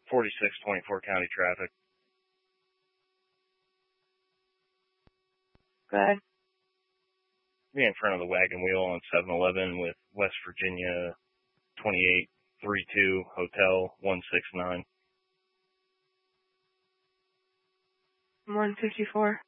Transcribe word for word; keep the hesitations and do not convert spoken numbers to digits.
forty-six twenty-four county traffic. Go ahead. Be in front of the Wagon Wheel on seven eleven with West Virginia twenty-eight thirty-two Hotel one six nine. one fifty-four.